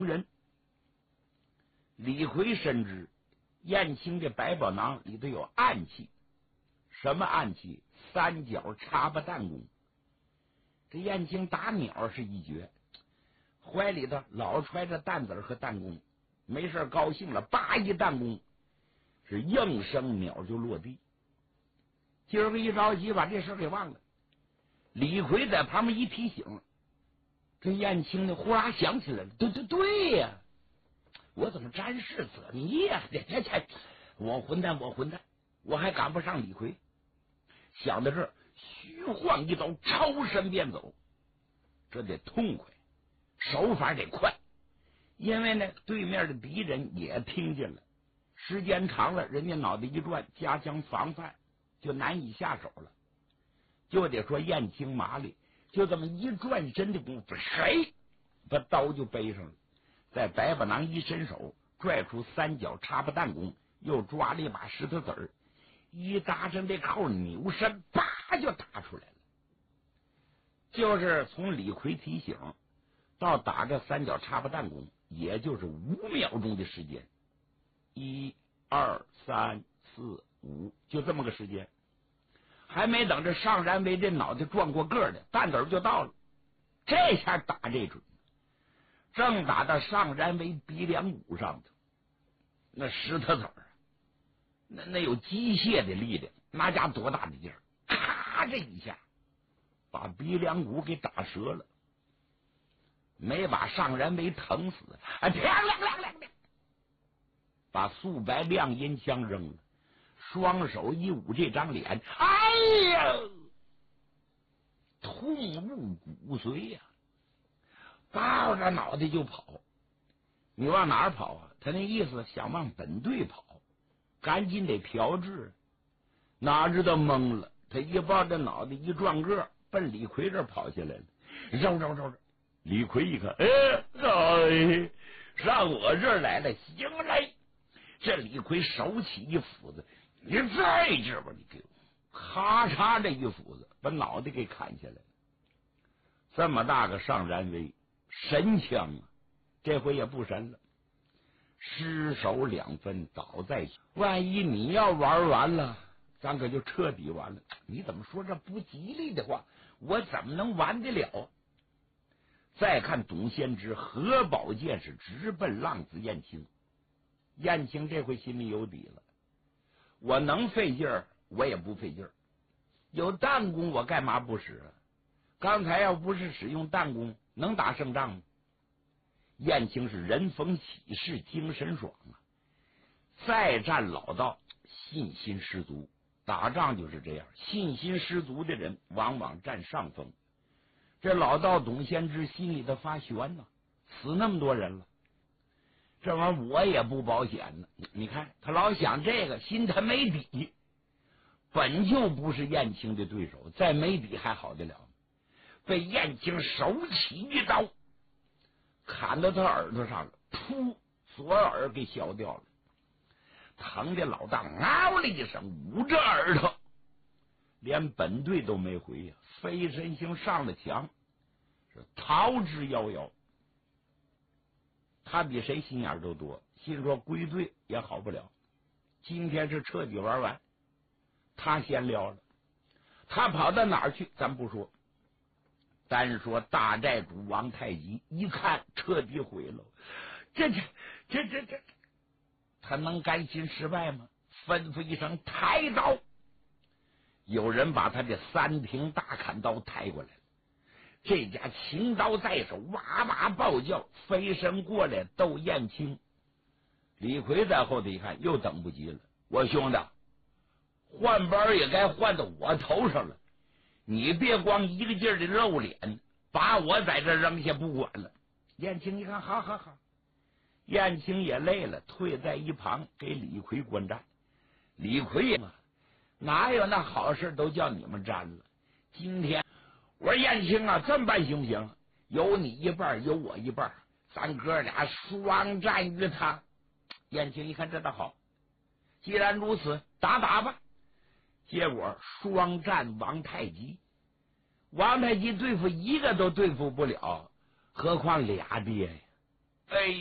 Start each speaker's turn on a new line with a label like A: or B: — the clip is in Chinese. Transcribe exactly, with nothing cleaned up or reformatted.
A: 人。李逵深知燕青的百宝囊里头有暗器，什么暗器？三角插巴弹弓。这燕青打鸟是一绝，怀里头老揣着弹子和弹弓，没事高兴了，叭一弹弓，是应声鸟就落地。今儿个一着急把这事给忘了。李逵在旁边一提醒，这燕青呢忽然想起来了，对对对呀、啊，我怎么沾事则迷呀？这这这，我混蛋，我混蛋，我还赶不上李逵。想到这儿，虚晃一刀，超身便走。这得痛快，手法得快，因为呢，对面的敌人也听见了。时间长了，人家脑袋一转，加强防范，就难以下手了。就得说燕青麻利，就这么一转身的功夫，谁把刀就背上了，在百宝囊一伸手，拽出三角插巴弹弓，又抓了一把石头子儿，一搭上这扣，扭身叭就打出来了。就是从李逵提醒到打这三角插巴弹弓，也就是五秒钟的时间，一二三四五，就这么个时间。还没等着上然为这脑袋转过个的，弹子就到了。这下打这准，正打到上然为鼻梁骨上头，那石头子儿，那那有机械的力量，那家多大的劲儿！咔，这一下把鼻梁骨给打折了，没把上然为疼死，哎，啪亮亮亮亮，把素白亮银枪扔了。双手一捂这张脸，哎呀，痛入骨髓呀、啊！抱着脑袋就跑。你往哪儿跑啊？他那意思想往本队跑，赶紧得调治。哪知道懵了，他一抱着脑袋一转个，奔李逵这跑下来了。绕绕绕绕，李逵一看，哎，哎，上我这儿来了，行嘞！这李逵手起一斧子。你在这吧，你给我咔嚓这一斧子把脑袋给砍下来了。这么大个上然为神枪啊，这回也不神了，失手两分倒在地。万一你要玩完了，咱可就彻底完了。你怎么说这不吉利的话？我怎么能完得了？再看董先知合宝剑是直奔浪子燕青。燕青这回心里有底了，我能费劲儿，我也不费劲儿。有弹弓，我干嘛不使啊？刚才要不是使用弹弓，能打胜仗吗？燕青是人逢喜事精神爽啊！再战老道，信心十足。打仗就是这样，信心十足的人往往占上风。这老道董先知心里头发悬呢，死那么多人了，这玩意儿我也不保险呢。你看他老想这个，心他没底，本就不是燕青的对手，再没底还好得了。被燕青手起一刀砍到他耳朵上了，噗，左耳给削掉了，疼的老大嗷了一声，捂着耳朵，连本队都没回呀、啊，飞身星上了墙，是逃之夭夭。他比谁心眼都多，心说归队也好不了，今天是彻底玩完。他先撩了，他跑到哪儿去咱不说，单说大寨主王太极一看彻底毁了，这这这这这，他能甘心失败吗？吩咐一声抬刀，有人把他的三平大砍刀抬过来了。这家秦刀在手，哇哇暴叫，飞身过来斗燕青。李逵在后头一看，又等不及了，我兄弟换班也该换到我头上了，你别光一个劲儿的露脸，把我在这扔下不管了。燕青一看，好好好，燕青也累了，退在一旁给李逵观战。李逵嘛，哪有那好事都叫你们沾了？今天我说燕青啊，这么办行不行？有你一半，有我一半，咱哥俩双战于他。燕青一看这倒好，既然如此，打打吧。结果双战王太极，王太极对付一个都对付不了，何况俩爹呀？ 哎。